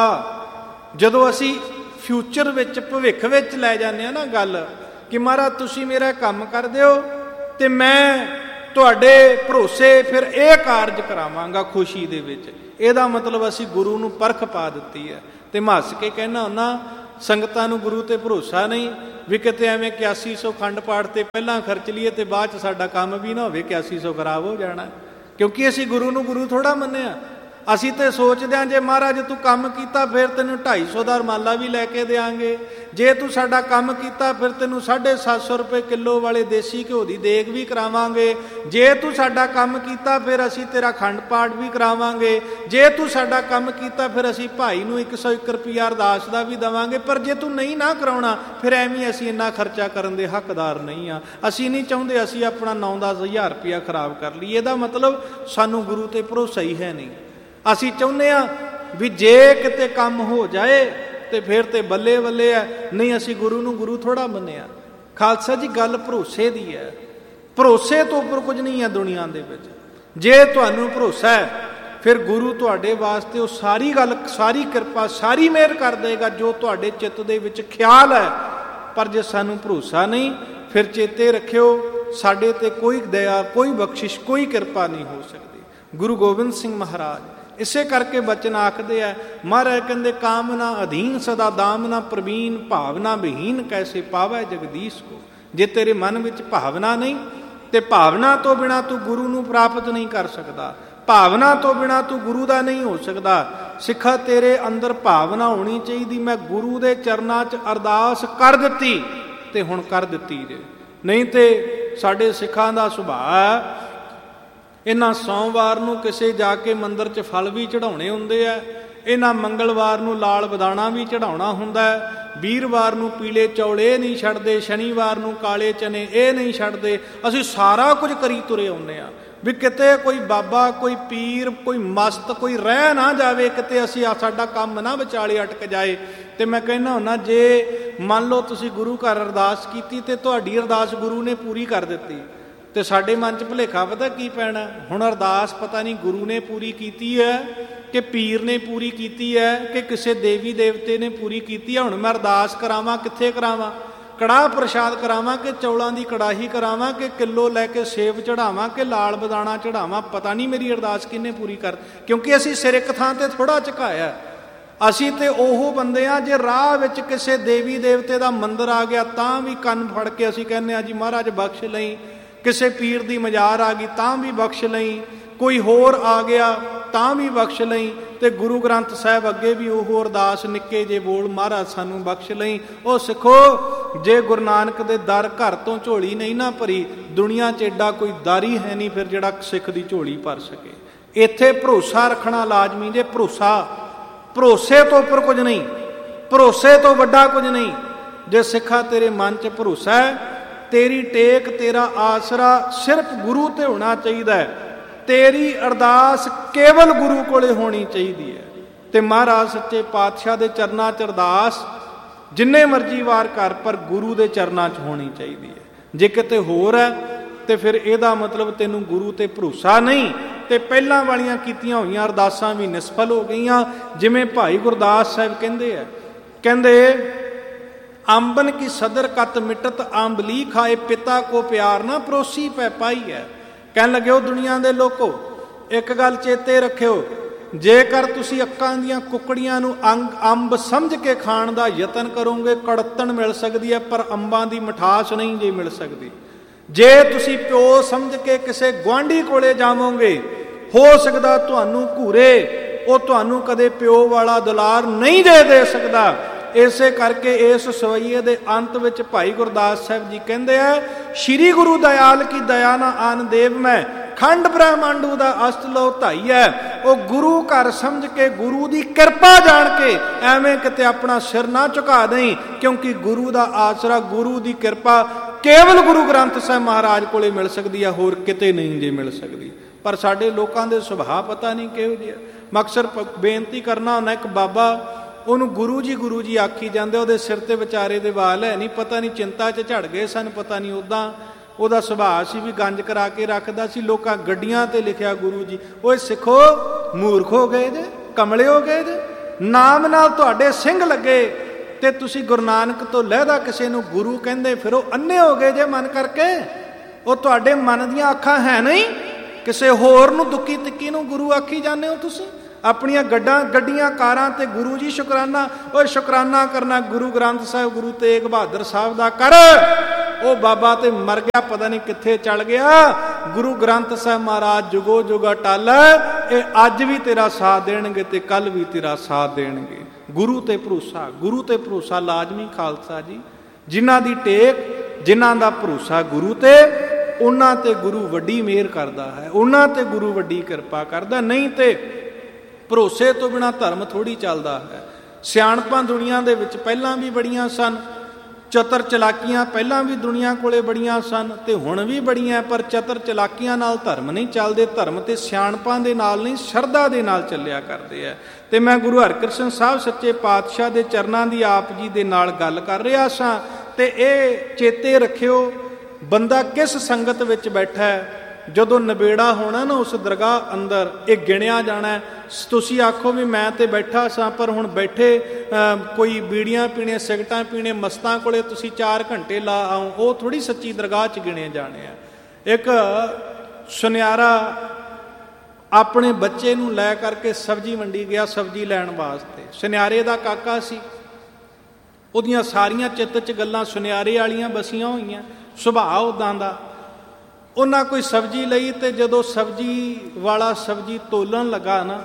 ਜਦੋਂ ਅਸੀਂ ਫਿਊਚਰ ਵਿੱਚ, ਭਵਿੱਖ ਵਿੱਚ ਲੈ ਜਾਂਦੇ ਹਾਂ ਨਾ ਗੱਲ ਕਿ ਮਹਾਰਾਜ ਤੁਸੀਂ ਮੇਰਾ ਕੰਮ ਕਰ ਦਿਓ ਤੇ ਮੈਂ ਤੁਹਾਡੇ ਭਰੋਸੇ ਫਿਰ ਇਹ ਕਾਰਜ ਕਰਾਵਾਂਗਾ ਖੁਸ਼ੀ ਦੇ ਵਿੱਚ। ਇਹਦਾ ਮਤਲਬ ਅਸੀਂ ਗੁਰੂ ਨੂੰ ਪਰਖ ਪਾ ਦਿੱਤੀ ਹੈ। ਤੇ ਮੈਂ ਹੱਸ ਕੇ ਕਹਿਣਾ ਹੁੰਦਾ, ਸੰਗਤਾਂ ਨੂੰ ਗੁਰੂ ਤੇ ਭਰੋਸਾ ਨਹੀਂ ਵੀ ਕਿਤੇ ਐਵੇਂ ਇਕਿਆਸੀ ਸੌ ਖੰਡ ਪਾਠ ਤੇ ਪਹਿਲਾਂ ਖਰਚ ਲਈਏ ਤੇ ਬਾਅਦ 'ਚ ਸਾਡਾ ਕੰਮ ਵੀ ਨਾ ਹੋਵੇ, ਇਕਿਆਸੀ ਸੌ ਖਰਾਬ ਹੋ ਜਾਣਾ। ਕਿਉਂਕਿ ਅਸੀਂ ਗੁਰੂ ਨੂੰ ਗੁਰੂ ਥੋੜ੍ਹਾ ਮੰਨਿਆ। ਅਸੀਂ ਤੇ ਸੋਚਦੇ ਹਾਂ ਜੇ ਮਹਾਰਾਜ ਤੂੰ ਕੰਮ ਕੀਤਾ ਫਿਰ ਤੈਨੂੰ ਢਾਈ ਸੌ ਦਾ ਰਮਾਲਾ ਵੀ ਲੈ ਕੇ ਦਿਆਂਗੇ, ਜੇ ਤੂੰ ਸਾਡਾ ਕੰਮ ਕੀਤਾ ਫਿਰ ਤੈਨੂੰ ਸਾਢੇ ਸੱਤ ਸੌ ਰੁਪਏ ਕਿਲੋ ਵਾਲੇ ਦੇਸੀ ਘਿਓ ਦੀ ਦੇਗ ਵੀ ਕਰਾਵਾਂਗੇ, ਜੇ ਤੂੰ ਸਾਡਾ ਕੰਮ ਕੀਤਾ ਫਿਰ ਅਸੀਂ ਤੇਰਾ ਖੰਡ ਪਾਠ ਵੀ ਕਰਾਵਾਂਗੇ, ਜੇ ਤੂੰ ਸਾਡਾ ਕੰਮ ਕੀਤਾ ਫਿਰ ਅਸੀਂ ਭਾਈ ਨੂੰ ਇੱਕ ਸੌ ਇੱਕ ਰੁਪਈਆ ਅਰਦਾਸ ਦਾ ਵੀ ਦੇਵਾਂਗੇ। ਪਰ ਜੇ ਤੂੰ ਨਹੀਂ ਨਾ ਕਰਾਉਣਾ ਫਿਰ ਐਵੇਂ ਅਸੀਂ ਇੰਨਾ ਖਰਚਾ ਕਰਨ ਦੇ ਹੱਕਦਾਰ ਨਹੀਂ ਆ। ਅਸੀਂ ਨਹੀਂ ਚਾਹੁੰਦੇ ਅਸੀਂ ਆਪਣਾ ਨੌ ਦਸ ਹਜ਼ਾਰ ਰੁਪਈਆ ਖਰਾਬ ਕਰ ਲਈਏ। ਇਹਦਾ ਮਤਲਬ ਸਾਨੂੰ ਗੁਰੂ ਤੇ ਭਰੋਸਾ ਹੀ ਹੈ ਨਹੀਂ। ਅਸੀਂ ਚਾਹੁੰਦੇ ਹਾਂ ਵੀ ਜੇ ਕਿਤੇ ਕੰਮ ਹੋ ਜਾਏ ਤੇ ਫਿਰ ਤੇ ਬੱਲੇ ਬੱਲੇ ਹੈ, ਨਹੀਂ ਅਸੀਂ ਗੁਰੂ ਨੂੰ ਗੁਰੂ ਥੋੜ੍ਹਾ ਮੰਨਿਆ। ਖਾਲਸਾ ਜੀ ਗੱਲ ਭਰੋਸੇ ਦੀ ਹੈ, ਭਰੋਸੇ ਤੋਂ ਉੱਪਰ ਕੁਝ ਨਹੀਂ ਹੈ ਦੁਨੀਆ ਦੇ ਵਿੱਚ। ਜੇ ਤੁਹਾਨੂੰ ਭਰੋਸਾ ਹੈ ਫਿਰ ਗੁਰੂ ਤੁਹਾਡੇ ਵਾਸਤੇ ਉਹ ਸਾਰੀ ਗੱਲ, ਸਾਰੀ ਕਿਰਪਾ, ਸਾਰੀ ਮਿਹਰ ਕਰ ਦੇਗਾ ਜੋ ਤੁਹਾਡੇ ਚਿੱਤ ਦੇ ਵਿੱਚ ਖਿਆਲ ਹੈ। ਪਰ ਜੇ ਸਾਨੂੰ ਭਰੋਸਾ ਨਹੀਂ ਫਿਰ ਚੇਤੇ ਰੱਖਿਓ ਸਾਡੇ ਤੇ ਕੋਈ ਦਇਆ, ਕੋਈ ਬਖਸ਼ਿਸ਼, ਕੋਈ ਕਿਰਪਾ ਨਹੀਂ ਹੋ ਸਕਦੀ। ਗੁਰੂ ਗੋਬਿੰਦ ਸਿੰਘ ਮਹਾਰਾਜ ਇਸੇ ਕਰਕੇ ਬਚਨ ਆਖਦੇ ਆ, ਮਹਾਰਾਜ ਕਹਿੰਦੇ ਕਾਮਨਾ ਅਧੀਨ ਸਦਾ ਦਾਮਨਾ ਪ੍ਰਵੀਨ ਭਾਵਨਾ ਵਿਹੀਨ ਕੈਸੇ ਪਾਵੈ ਜਗਦੀਸ਼ ਕੋ। ਜੇ ਤੇਰੇ ਮਨ ਵਿੱਚ ਭਾਵਨਾ ਨਹੀਂ ਤੇ ਭਾਵਨਾ ਤੋਂ ਬਿਨਾਂ ਤੂੰ ਗੁਰੂ ਨੂੰ ਪ੍ਰਾਪਤ ਨਹੀਂ ਕਰ ਸਕਦਾ, ਭਾਵਨਾ ਤੋਂ ਬਿਨਾਂ ਤੂੰ ਗੁਰੂ ਦਾ ਨਹੀਂ ਹੋ ਸਕਦਾ। ਸਿੱਖਾ ਤੇਰੇ ਅੰਦਰ ਭਾਵਨਾ ਹੋਣੀ ਚਾਹੀਦੀ, ਮੈਂ ਗੁਰੂ ਦੇ ਚਰਨਾਂ 'ਚ ਅਰਦਾਸ ਕਰ ਦਿੱਤੀ ਤੇ ਹੁਣ ਕਰ ਦਿੱਤੀ ਜੇ। ਨਹੀਂ ਤੇ ਸਾਡੇ ਸਿੱਖਾਂ ਦਾ ਸੁਭਾਅ ਇਹਨਾਂ ਸੋਮਵਾਰ ਨੂੰ ਕਿਸੇ ਜਾ ਕੇ ਮੰਦਿਰ 'ਚ ਫਲ ਵੀ ਚੜਾਉਣੇ ਹੁੰਦੇ ਆ, ਇਹਨਾਂ ਮੰਗਲਵਾਰ ਨੂੰ ਲਾਲ ਬਦਾਣਾ ਵੀ ਚੜਾਉਣਾ ਹੁੰਦਾ ਹੈ, ਵੀਰਵਾਰ ਨੂੰ ਪੀਲੇ ਚੌਲ ਇਹ ਨਹੀਂ ਛੱਡਦੇ, ਸ਼ਨੀਵਾਰ ਨੂੰ ਕਾਲੇ ਚਨੇ ਇਹ ਨਹੀਂ ਛੱਡਦੇ। ਅਸੀਂ ਸਾਰਾ ਕੁਝ ਕਰੀ ਤੁਰੇ ਆਉਂਦੇ ਹਾਂ ਵੀ ਕਿਤੇ ਕੋਈ ਬਾਬਾ, ਕੋਈ ਪੀਰ, ਕੋਈ ਮਸਤ ਕੋਈ ਰਹਿ ਨਾ ਜਾਵੇ, ਕਿਤੇ ਅਸੀਂ ਸਾਡਾ ਕੰਮ ਨਾ ਵਿਚਾਲੇ ਅਟਕ ਜਾਏ। ਤੇ ਮੈਂ ਕਹਿੰਦਾ ਹੁੰਦਾ ਜੇ ਮੰਨ ਲਓ ਤੁਸੀਂ ਗੁਰੂ ਘਰ ਅਰਦਾਸ ਕੀਤੀ ਤੇ ਤੁਹਾਡੀ ਅਰਦਾਸ ਗੁਰੂ ਨੇ ਪੂਰੀ ਕਰ ਦਿੱਤੀ ਤੇ ਸਾਡੇ ਮਨ 'ਚ ਭੁਲੇਖਾ ਪਤਾ ਕੀ ਪੈਣਾ, ਹੁਣ ਅਰਦਾਸ ਪਤਾ ਨਹੀਂ ਗੁਰੂ ਨੇ ਪੂਰੀ ਕੀਤੀ ਹੈ ਕਿ ਪੀਰ ਨੇ ਪੂਰੀ ਕੀਤੀ ਹੈ ਕਿ ਕਿਸੇ ਦੇਵੀ ਦੇਵਤੇ ਨੇ ਪੂਰੀ ਕੀਤੀ ਹੈ। ਹੁਣ ਮੈਂ ਅਰਦਾਸ ਕਰਾਵਾਂ ਕਿੱਥੇ ਕਰਾਵਾਂ, ਕੜਾਹ ਪ੍ਰਸ਼ਾਦ ਕਰਾਵਾਂ ਕਿ ਚੌਲਾਂ ਦੀ ਕੜਾਹੀ ਕਰਾਵਾਂ ਕਿ ਕਿਲੋ ਲੈ ਕੇ ਸੇਬ ਚੜਾਵਾਂ ਕਿ ਲਾਲ ਬਦਾਣਾ ਚੜਾਵਾਂ, ਪਤਾ ਨਹੀਂ ਮੇਰੀ ਅਰਦਾਸ ਕਿਹਨੇ ਪੂਰੀ ਕਰ। ਕਿਉਂਕਿ ਅਸੀਂ ਸਿਰ ਇੱਕ ਥਾਂ ਤੇ ਥੋੜ੍ਹਾ ਝੁਕਾਇਆ। ਅਸੀਂ ਤੇ ਉਹ ਬੰਦੇ ਆ ਜੇ ਰਾਹ ਵਿੱਚ ਕਿਸੇ ਦੇਵੀ ਦੇਵਤੇ ਦਾ ਮੰਦਿਰ ਆ ਗਿਆ ਤਾਂ ਵੀ ਕੰਨ ਫੜ ਕੇ ਅਸੀਂ ਕਹਿੰਦੇ ਹਾਂ ਜੀ ਮਹਾਰਾਜ ਬਖਸ਼ ਲਈ, ਕਿਸੇ ਪੀਰ ਦੀ ਮਜ਼ਾਰ ਆ ਗਈ ਤਾਂ ਵੀ ਬਖਸ਼ ਲਈ, ਕੋਈ ਹੋਰ ਆ ਗਿਆ ਤਾਂ ਵੀ ਬਖਸ਼ ਲਈ। ਤੇ ਗੁਰੂ ਗ੍ਰੰਥ ਸਾਹਿਬ ਅੱਗੇ ਵੀ ਉਹ ਅਰਦਾਸ ਨਿੱਕੇ ਜੇ ਬੋਲ ਮਹਾਰਾਜ ਸਾਨੂੰ ਬਖਸ਼ ਲਈ। ਉਹ ਸਿੱਖੋ ਜੇ ਗੁਰੂ ਨਾਨਕ ਦੇ ਦਰ ਘਰ ਤੋਂ ਝੋਲੀ ਨਹੀਂ ਨਾ ਭਰੀ, ਦੁਨੀਆ 'ਚ ਏਡਾ ਕੋਈ ਦਰ ਹੀ ਹੈ ਨਹੀਂ ਫਿਰ ਜਿਹੜਾ ਸਿੱਖ ਦੀ ਝੋਲੀ ਭਰ ਸਕੇ। ਇੱਥੇ ਭਰੋਸਾ ਰੱਖਣਾ ਲਾਜ਼ਮੀ ਜੇ। ਭਰੋਸਾ, ਭਰੋਸੇ ਤੋਂ ਉੱਪਰ ਕੁਝ ਨਹੀਂ, ਭਰੋਸੇ ਤੋਂ ਵੱਡਾ ਕੁਝ ਨਹੀਂ। ਜੇ ਸਿੱਖਾ ਤੇਰੇ ਮਨ 'ਚ ਭਰੋਸਾ ਹੈ, ਤੇਰੀ ਟੇਕ, ਤੇਰਾ ਆਸਰਾ ਸਿਰਫ ਗੁਰੂ ਤੇ ਹੋਣਾ ਚਾਹੀਦਾ ਹੈ, ਤੇਰੀ ਅਰਦਾਸ ਕੇਵਲ ਗੁਰੂ ਕੋਲੇ ਹੋਣੀ ਚਾਹੀਦੀ ਹੈ। ਤੇ ਮਹਾਰਾਜ ਸੱਚੇ ਪਾਤਸ਼ਾਹ ਦੇ ਚਰਨਾਂ 'ਚ ਅਰਦਾਸ ਜਿੰਨੇ ਮਰਜ਼ੀ ਵਾਰ ਕਰ ਪਰ ਗੁਰੂ ਦੇ ਚਰਨਾਂ 'ਚ ਹੋਣੀ ਚਾਹੀਦੀ ਹੈ। ਜੇ ਕਿਤੇ ਹੋਰ ਹੈ ਤੇ ਫਿਰ ਇਹਦਾ ਮਤਲਬ ਤੈਨੂੰ ਗੁਰੂ ਤੇ ਭਰੋਸਾ ਨਹੀਂ ਤੇ ਪਹਿਲਾਂ ਵਾਲੀਆਂ ਕੀਤੀਆਂ ਹੋਈਆਂ ਅਰਦਾਸਾਂ ਵੀ ਨਿਸਫਲ ਹੋ ਗਈਆਂ। ਜਿਵੇਂ ਭਾਈ ਗੁਰਦਾਸ ਸਾਹਿਬ ਕਹਿੰਦੇ ਆ, ਕਹਿੰਦੇ ਆਂਬਨ ਕੀ ਸਦਰ ਕਤ ਮਿਟਤ ਆਂਬਲੀ ਖਾਏ ਪਿਤਾ ਕੋ ਪਿਆਰ ਨਾ ਪਰੋਸੀ ਪੈ ਪਾਈ ਹੈ। ਕਹਿਣ ਲੱਗੇ ਉਹ ਦੁਨੀਆ ਦੇ ਲੋਕੋ ਇੱਕ ਗੱਲ ਚੇਤੇ ਰੱਖਿਓ, ਜੇਕਰ ਤੁਸੀਂ ਅੱਕਾਂ ਦੀਆਂ ਕੁਕੜੀਆਂ ਨੂੰ ਅੰਗ ਅੰਬ ਸਮਝ ਕੇ ਖਾਣ ਦਾ ਯਤਨ ਕਰੋਗੇ ਕੜਤਣ ਮਿਲ ਸਕਦੀ ਹੈ ਪਰ ਅੰਬਾਂ ਦੀ ਮਿਠਾਸ ਨਹੀਂ ਜੇ ਮਿਲ ਸਕਦੀ। ਜੇ ਤੁਸੀਂ ਪਿਓ ਸਮਝ ਕੇ ਕਿਸੇ ਗੁਆਂਢੀ ਕੋਲੇ ਜਾਵੋਗੇ ਹੋ ਸਕਦਾ ਤੁਹਾਨੂੰ ਘੂਰੇ, ਉਹ ਤੁਹਾਨੂੰ ਕਦੇ ਪਿਓ ਵਾਲਾ ਦੁਲਾਰ ਨਹੀਂ ਦੇ ਦੇ ਸਕਦਾ। ਇਸੇ ਕਰਕੇ ਇਸ ਸਵਈਏ ਦੇ ਅੰਤ ਵਿੱਚ ਭਾਈ ਗੁਰਦਾਸ ਸਾਹਿਬ ਜੀ ਕਹਿੰਦੇ ਆ, ਸ਼੍ਰੀ ਗੁਰੂ ਦਇਆਲ ਕੀ ਦਇਆ ਨਾ ਆਨ ਦੇਵ ਮੈਂ ਖੰਡ ਬ੍ਰਹਮੰਡੂ ਦਾ ਅਸਤ ਲੋ ਧਾਈ ਹੈ। ਉਹ ਗੁਰੂ ਘਰ ਸਮਝ ਕੇ ਗੁਰੂ ਦੀ ਕਿਰਪਾ ਜਾਣ ਕੇ ਐਵੇਂ ਕਿਤੇ ਆਪਣਾ ਸਿਰ ਨਾ ਝੁਕਾ ਦੇਈਂ, ਕਿਉਂਕਿ ਗੁਰੂ ਦਾ ਆਸਰਾ, ਗੁਰੂ ਦੀ ਕਿਰਪਾ ਕੇਵਲ ਗੁਰੂ ਗ੍ਰੰਥ ਸਾਹਿਬ ਮਹਾਰਾਜ ਕੋਲੇ ਮਿਲ ਸਕਦੀ ਹੈ, ਹੋਰ ਕਿਤੇ ਨਹੀਂ ਜੇ ਮਿਲ ਸਕਦੀ। ਪਰ ਸਾਡੇ ਲੋਕਾਂ ਦੇ ਸੁਭਾਅ ਪਤਾ ਨਹੀਂ ਕਿਹੋ ਜਿਹਾ। ਮਕਸਦ ਬੇਨਤੀ ਕਰਨਾ ਹੁੰਦਾ, ਇੱਕ ਬਾਬਾ ਉਹਨੂੰ ਗੁਰੂ ਜੀ ਗੁਰੂ ਜੀ ਆਖੀ ਜਾਂਦੇ, ਉਹਦੇ ਸਿਰ ਤੇ ਵਿਚਾਰੇ ਦੇ ਵਾਲ ਹੈ ਨਹੀਂ, ਪਤਾ ਨਹੀਂ ਚਿੰਤਾ 'ਚ ਝੜ ਗਏ ਸਨ, ਪਤਾ ਨਹੀਂ ਉੱਦਾਂ ਉਹਦਾ ਸੁਭਾਅ ਸੀ ਵੀ ਗੰਜ ਕਰਾ ਕੇ ਰੱਖਦਾ ਸੀ। ਲੋਕਾਂ ਗੱਡੀਆਂ ਤੇ ਲਿਖਿਆ ਗੁਰੂ ਜੀ। ਓਏ ਸਿੱਖੋ ਮੂਰਖ ਹੋ ਗਏ ਜੇ, ਕਮਲੇ ਹੋ ਗਏ ਜੇ। ਨਾਮ ਨਾਲ ਤੁਹਾਡੇ ਸਿੰਘ ਲੱਗੇ ਤੇ ਤੁਸੀਂ ਗੁਰੂ ਨਾਨਕ ਤੋਂ ਲਹਿਦਾ ਕਿਸੇ ਨੂੰ ਗੁਰੂ ਕਹਿੰਦੇ ਫਿਰੋ, ਅੰਨੇ ਹੋ ਗਏ ਜੇ ਮਨ ਕਰਕੇ। ਉਹ ਤੁਹਾਡੇ ਮਨ ਦੀਆਂ ਅੱਖਾਂ ਹੈ ਨਹੀਂ, ਕਿਸੇ ਹੋਰ ਨੂੰ ਦੁੱਕੀ ਤਿੱਕੀ ਨੂੰ ਗੁਰੂ ਆਖੀ ਜਾਂਦੇ ਹੋ ਤੁਸੀਂ। ਆਪਣੀਆਂ ਗੱਡਾਂ ਗੱਡੀਆਂ ਕਾਰਾਂ ਤੇ ਗੁਰੂ ਜੀ ਸ਼ੁਕਰਾਨਾ, ਉਹ ਸ਼ੁਕਰਾਨਾ ਕਰਨਾ ਗੁਰੂ ਗ੍ਰੰਥ ਸਾਹਿਬ ਗੁਰੂ ਤੇਗ ਬਹਾਦਰ ਸਾਹਿਬ ਦਾ ਕਰ। ਉਹ ਬਾਬਾ ਤੇ ਮਰ ਗਿਆ, ਪਤਾ ਨਹੀਂ ਕਿੱਥੇ ਚਲ ਗਿਆ। ਗੁਰੂ ਗ੍ਰੰਥ ਸਾਹਿਬ ਮਹਾਰਾਜ ਜੁਗੋ ਜੁਗਾ ਟਲ, ਇਹ ਅੱਜ ਵੀ ਤੇਰਾ ਸਾਥ ਦੇਣਗੇ ਤੇ ਕੱਲ ਵੀ ਤੇਰਾ ਸਾਥ ਦੇਣਗੇ। ਗੁਰੂ ਤੇ ਭਰੋਸਾ, ਗੁਰੂ ਤੇ ਭਰੋਸਾ ਲਾਜ਼ਮੀ ਖਾਲਸਾ ਜੀ। ਜਿਨ੍ਹਾਂ ਦੀ ਟੇਕ, ਜਿਨ੍ਹਾਂ ਦਾ ਭਰੋਸਾ ਗੁਰੂ ਤੇ, ਉਹਨਾਂ ਤੇ ਗੁਰੂ ਵੱਡੀ ਮਿਹਰ ਕਰਦਾ ਹੈ, ਉਹਨਾਂ ਤੇ ਗੁਰੂ ਵੱਡੀ ਕਿਰਪਾ ਕਰਦਾ। ਨਹੀਂ ਤੇ ਭਰੋਸੇ ਤੋਂ ਬਿਨਾਂ ਧਰਮ ਥੋੜ੍ਹੀ ਚੱਲਦਾ ਹੈ। ਸਿਆਣਪਾਂ ਦੁਨੀਆ ਦੇ ਵਿੱਚ ਪਹਿਲਾਂ ਵੀ ਬੜੀਆਂ ਸਨ, ਚਤਰ ਚਲਾਕੀਆਂ ਪਹਿਲਾਂ ਵੀ ਦੁਨੀਆ ਕੋਲੇ ਬੜੀਆਂ ਸਨ ਤੇ ਹੁਣ ਵੀ ਬੜੀਆਂ, ਪਰ ਚਤਰ ਚਲਾਕੀਆਂ ਨਾਲ ਧਰਮ ਨਹੀਂ ਚੱਲਦੇ। ਧਰਮ ਤੇ ਸਿਆਣਪਾਂ ਦੇ ਨਾਲ ਨਹੀਂ, ਸ਼ਰਧਾ ਦੇ ਨਾਲ ਚੱਲਿਆ ਕਰਦੇ ਆ। ਤੇ ਮੈਂ ਗੁਰੂ ਹਰਿਕ੍ਰਿਸ਼ਨ ਸਾਹਿਬ ਸੱਚੇ ਪਾਤਸ਼ਾਹ ਦੇ ਚਰਨਾਂ ਦੀ ਆਪ ਜੀ ਦੇ ਨਾਲ ਗੱਲ ਕਰ ਰਿਹਾ ਸਾਂ। ਤੇ ਇਹ ਚੇਤੇ ਰੱਖਿਓ, ਬੰਦਾ ਕਿਸ ਸੰਗਤ ਵਿੱਚ ਬੈਠਾ ਹੈ, ਜਦੋਂ ਨਬੇੜਾ ਹੋਣਾ ਨਾ ਉਸ ਦਰਗਾਹ ਅੰਦਰ, ਇਹ ਗਿਣਿਆ ਜਾਣਾ। ਤੁਸੀਂ ਆਖੋ ਵੀ ਮੈਂ ਤੇ ਬੈਠਾ ਸਾਂ, ਪਰ ਹੁਣ ਬੈਠੇ ਕੋਈ ਬੀੜੀਆਂ ਪੀਣੇ, ਸਿਗਰਟਾਂ ਪੀਣੇ, ਮਸਤਾਂ ਕੋਲੇ ਤੁਸੀਂ ਚਾਰ ਘੰਟੇ ਲਾ ਆਓ, ਉਹ ਥੋੜ੍ਹੀ ਸੱਚੀ ਦਰਗਾਹ 'ਚ ਗਿਣੇ ਜਾਣੇ ਆ। ਇੱਕ ਸੁਨਿਆਰਾ ਆਪਣੇ ਬੱਚੇ ਨੂੰ ਲੈ ਕਰਕੇ ਸਬਜ਼ੀ ਮੰਡੀ ਗਿਆ, ਸਬਜ਼ੀ ਲੈਣ ਵਾਸਤੇ। ਸੁਨਿਆਰੇ ਦਾ ਕਾਕਾ ਸੀ, ਉਹਦੀਆਂ ਸਾਰੀਆਂ ਚਿੱਤ 'ਚ ਗੱਲਾਂ ਸੁਨਿਆਰੇ ਵਾਲੀਆਂ ਬਸੀਆਂ ਹੋਈਆਂ, ਸੁਭਾਅ ਉੱਦਾਂ ਦਾ। ਉਹਨਾਂ ਕੋਈ ਸਬਜ਼ੀ ਲਈ ਤੇ ਜਦੋਂ ਸਬਜ਼ੀ ਵਾਲਾ ਸਬਜ਼ੀ ਤੋਲਣ ਲੱਗਾ ਨਾ,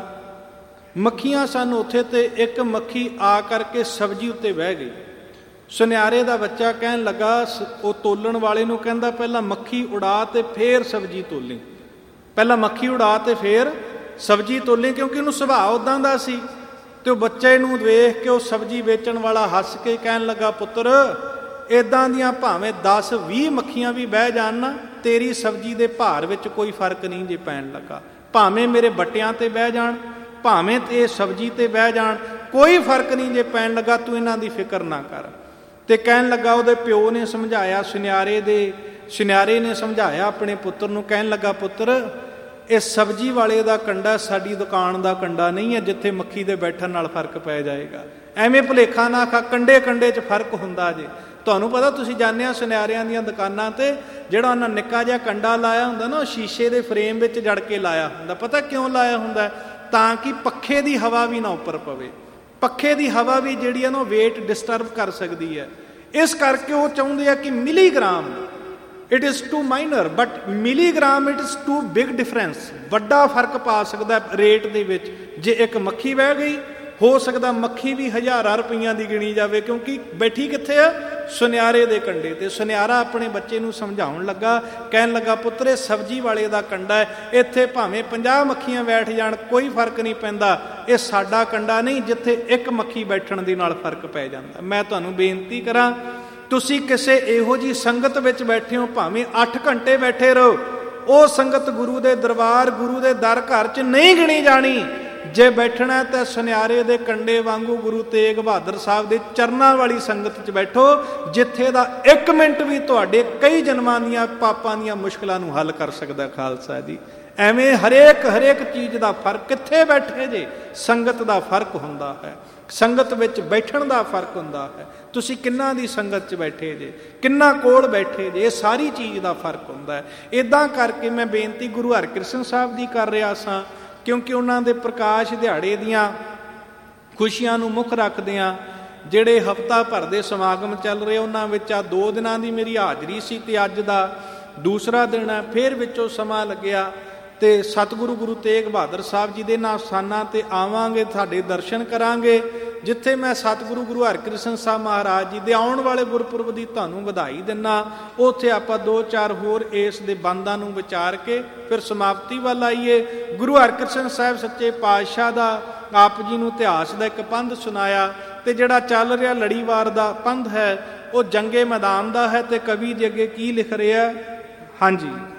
ਮੱਖੀਆਂ ਸਨ ਉੱਥੇ, ਤੇ ਇੱਕ ਮੱਖੀ ਆ ਕਰਕੇ ਸਬਜ਼ੀ ਉੱਤੇ ਬਹਿ ਗਈ। ਸੁਨਿਆਰੇ ਦਾ ਬੱਚਾ ਕਹਿਣ ਲੱਗਾ, ਉਹ ਤੋਲਣ ਵਾਲੇ ਨੂੰ ਕਹਿੰਦਾ, ਪਹਿਲਾਂ ਮੱਖੀ ਉਡਾ ਤੇ ਫੇਰ ਸਬਜ਼ੀ ਤੋਲੀ, ਪਹਿਲਾਂ ਮੱਖੀ ਉਡਾ ਤੇ ਫੇਰ ਸਬਜ਼ੀ ਤੋਲੀ, ਕਿਉਂਕਿ ਉਹਨੂੰ ਸੁਭਾਅ ਉੱਦਾਂ ਦਾ ਸੀ। ਤੇ ਉਹ ਬੱਚੇ ਨੂੰ ਵੇਖ ਕੇ ਉਹ ਸਬਜ਼ੀ ਵੇਚਣ ਵਾਲਾ ਹੱਸ ਕੇ ਕਹਿਣ ਲੱਗਾ, ਪੁੱਤਰ ਇੱਦਾਂ ਦੀਆਂ ਭਾਵੇਂ ਦਸ ਵੀਹ ਮੱਖੀਆਂ ਵੀ ਬਹਿ ਜਾਣ ਨਾ, ਤੇਰੀ ਸਬਜ਼ੀ ਦੇ ਭਾਰ ਵਿੱਚ ਕੋਈ ਫਰਕ ਨਹੀਂ ਜੇ ਪੈਣ ਲੱਗਾ। ਭਾਵੇਂ ਮੇਰੇ ਬੱਟਿਆਂ ਤੇ ਬਹਿ ਜਾਣ, ਭਾਵੇਂ ਤੇ ਸਬਜ਼ੀ ਤੇ ਬਹਿ ਜਾਣ, ਕੋਈ ਫਰਕ ਨਹੀਂ ਜੇ ਪੈਣ ਲੱਗਾ, ਤੂੰ ਇਹਨਾਂ ਦੀ ਫਿਕਰ ਨਾ ਕਰ। ਤੇ ਕਹਿਣ ਲੱਗਾ, ਉਹਦੇ ਪਿਓ ਨੇ ਸਮਝਾਇਆ, ਸੁਨਿਆਰੇ ਦੇ ਸੁਨਿਆਰੇ ਨੇ ਸਮਝਾਇਆ ਆਪਣੇ ਪੁੱਤਰ ਨੂੰ, ਕਹਿਣ ਲੱਗਾ, ਪੁੱਤਰ ਇਹ ਸਬਜ਼ੀ ਵਾਲੇ ਦਾ ਕੰਡਾ ਸਾਡੀ ਦੁਕਾਨ ਦਾ ਕੰਡਾ ਨਹੀਂ ਹੈ ਜਿੱਥੇ ਮੱਖੀ ਦੇ ਬੈਠਣ ਨਾਲ ਫਰਕ ਪੈ ਜਾਏਗਾ। ਐਵੇਂ ਭੁਲੇਖਾ ਨਾ ਖਾ, ਕੰਡੇ ਕੰਡੇ 'ਚ ਫਰਕ ਹੁੰਦਾ ਜੇ। ਤੁਹਾਨੂੰ ਪਤਾ, ਤੁਸੀਂ ਜਾਣਦੇ ਆ ਸੁਨਿਆਰਿਆਂ ਦੀਆਂ ਦੁਕਾਨਾਂ ਤੇ ਜਿਹੜਾ ਉਹਨਾਂ ਨਿੱਕਾ ਜਿਹਾ ਕੰਡਾ ਲਾਇਆ ਹੁੰਦਾ ਨਾ, ਉਹ ਸ਼ੀਸ਼ੇ ਦੇ ਫਰੇਮ ਵਿੱਚ ਜੜ ਕੇ ਲਾਇਆ ਹੁੰਦਾ। ਪਤਾ ਕਿਉਂ ਲਾਇਆ ਹੁੰਦਾ? ਤਾਂ ਕਿ ਪੱਖੇ ਦੀ ਹਵਾ ਵੀ ਨਾ ਉੱਪਰ ਪਵੇ। ਪੱਖੇ ਦੀ ਹਵਾ ਵੀ ਜਿਹੜੀ ਹੈ ਨਾ, ਵੇਟ ਡਿਸਟਰਬ ਕਰ ਸਕਦੀ ਹੈ। ਇਸ ਕਰਕੇ ਉਹ ਚਾਹੁੰਦੇ ਆ ਕਿ milligram, it is to minor but milligram it is to big difference, ਵੱਡਾ ਫਰਕ ਪਾ ਸਕਦਾ ਰੇਟ ਦੇ ਵਿੱਚ। ਜੇ ਇੱਕ ਮੱਖੀ ਬਹਿ ਗਈ, ਹੋ ਸਕਦਾ ਮੱਖੀ ਵੀ ਹਜ਼ਾਰਾਂ ਰੁਪਈਆਂ ਦੀ ਗਿਣੀ ਜਾਵੇ, ਕਿਉਂਕਿ ਬੈਠੀ ਕਿੱਥੇ ਆ? ਸੁਨਿਆਰੇ ਦੇ ਕੰਡੇ ਤੇ। ਸੁਨਿਆਰਾ ਆਪਣੇ ਬੱਚੇ ਨੂੰ ਸਮਝਾਉਣ ਲੱਗਾ, ਕਹਿਣ ਲੱਗਾ, ਪੁੱਤਰ ਇਹ ਸਬਜ਼ੀ ਵਾਲੇ ਦਾ ਕੰਡਾ ਹੈ, ਇੱਥੇ ਭਾਵੇਂ ਪੰਜਾਹ ਮੱਖੀਆਂ ਬੈਠ ਜਾਣ ਕੋਈ ਫਰਕ ਨਹੀਂ ਪੈਂਦਾ। ਇਹ ਸਾਡਾ ਕੰਡਾ ਨਹੀਂ ਜਿੱਥੇ ਇੱਕ ਮੱਖੀ ਬੈਠਣ ਦੇ ਨਾਲ ਫਰਕ ਪੈ ਜਾਂਦਾ। ਮੈਂ ਤੁਹਾਨੂੰ ਬੇਨਤੀ ਕਰਾਂ, ਤੁਸੀਂ ਕਿਸੇ ਇਹੋ ਜਿਹੀ ਸੰਗਤ ਵਿੱਚ ਬੈਠੇ ਹੋ, ਭਾਵੇਂ ਅੱਠ ਘੰਟੇ ਬੈਠੇ ਰਹੋ, ਉਹ ਸੰਗਤ ਗੁਰੂ ਦੇ ਦਰਬਾਰ, ਗੁਰੂ ਦੇ ਦਰ ਘਰ 'ਚ ਨਹੀਂ ਗਿਣੀ ਜਾਣੀ। ਜੇ ਬੈਠਣਾ ਤਾਂ ਸੁਨਿਆਰੇ ਦੇ ਕੰਡੇ ਵਾਂਗੂ ਗੁਰੂ ਤੇਗ ਬਹਾਦਰ ਸਾਹਿਬ ਦੇ ਚਰਨਾਂ ਵਾਲੀ ਸੰਗਤ 'ਚ ਬੈਠੋ, ਜਿੱਥੇ ਦਾ ਇੱਕ ਮਿੰਟ ਵੀ ਤੁਹਾਡੇ ਕਈ ਜਨਮਾਂ ਦੀਆਂ ਪਾਪਾਂ ਦੀਆਂ ਮੁਸ਼ਕਲਾਂ ਨੂੰ ਹੱਲ ਕਰ ਸਕਦਾ। ਖਾਲਸਾ ਜੀ, ਐਵੇਂ ਹਰੇਕ ਹਰੇਕ ਚੀਜ਼ ਦਾ ਫਰਕ, ਕਿੱਥੇ ਬੈਠੇ ਜੇ ਸੰਗਤ ਦਾ ਫਰਕ ਹੁੰਦਾ ਹੈ, ਸੰਗਤ ਵਿੱਚ ਬੈਠਣ ਦਾ ਫਰਕ ਹੁੰਦਾ ਹੈ। ਤੁਸੀਂ ਕਿੰਨਾ ਦੀ ਸੰਗਤ 'ਚ ਬੈਠੇ ਜੇ, ਕਿੰਨਾ ਕੋਲ ਬੈਠੇ ਜੇ, ਇਹ ਸਾਰੀ ਚੀਜ਼ ਦਾ ਫਰਕ ਹੁੰਦਾ ਹੈ। ਇੱਦਾਂ ਕਰਕੇ ਮੈਂ ਬੇਨਤੀ ਗੁਰੂ ਹਰਿਕ੍ਰਿਸ਼ਨ ਸਾਹਿਬ ਦੀ ਕਰ ਰਿਹਾ ਸਾਂ, ਕਿਉਂਕਿ ਉਹਨਾਂ ਦੇ ਪ੍ਰਕਾਸ਼ ਦਿਹਾੜੇ ਦੀਆਂ ਖੁਸ਼ੀਆਂ ਨੂੰ ਮੁੱਖ ਰੱਖਦਿਆਂ ਜਿਹੜੇ ਹਫ਼ਤਾ ਭਰ ਦੇ ਸਮਾਗਮ ਚੱਲ ਰਹੇ, ਉਹਨਾਂ ਵਿੱਚ ਆ ਦੋ ਦਿਨਾਂ ਦੀ ਮੇਰੀ ਹਾਜ਼ਰੀ ਸੀ ਤੇ ਅੱਜ ਦਾ ਦੂਸਰਾ ਦਿਨ ਹੈ। ਫਿਰ ਵਿੱਚੋਂ ਸਮਾਂ ਲੱਗਿਆ ਤੇ ਸਤਿਗੁਰੂ ਗੁਰੂ ਤੇਗ ਬਹਾਦਰ ਸਾਹਿਬ ਜੀ ਦੇ ਨਾਂ ਸਥਾਨਾਂ ਤੇ ਆਵਾਂਗੇ, ਤੁਹਾਡੇ ਦਰਸ਼ਨ ਕਰਾਂਗੇ। ਜਿੱਥੇ ਮੈਂ ਸਤਿਗੁਰੂ ਗੁਰੂ ਹਰਿਕ੍ਰਿਸ਼ਨ ਸਾਹਿਬ ਮਹਾਰਾਜ ਜੀ ਦੇ ਆਉਣ ਵਾਲੇ ਗੁਰਪੁਰਬ ਦੀ ਤੁਹਾਨੂੰ ਵਧਾਈ ਦਿੰਦਾ, ਉੱਥੇ ਆਪਾਂ ਦੋ ਚਾਰ ਹੋਰ ਇਸ ਦੇ ਬੰਦਾਂ ਨੂੰ ਵਿਚਾਰ ਕੇ ਫਿਰ ਸਮਾਪਤੀ ਵੱਲ ਆਈਏ। ਗੁਰੂ ਹਰਿਕ੍ਰਿਸ਼ਨ ਸਾਹਿਬ ਸੱਚੇ ਪਾਤਸ਼ਾਹ ਦਾ ਆਪ ਜੀ ਨੂੰ ਇਤਿਹਾਸ ਦਾ ਇੱਕ ਪੰਧ ਸੁਣਾਇਆ, ਤੇ ਜਿਹੜਾ ਚੱਲ ਰਿਹਾ ਲੜੀਵਾਰ ਦਾ ਪੰਧ ਹੈ ਉਹ ਜੰਗੇ ਮੈਦਾਨ ਦਾ ਹੈ। ਤੇ ਕਵੀ ਜੀ ਅੱਗੇ ਕੀ ਲਿਖ ਰਿਹਾ? ਹਾਂਜੀ,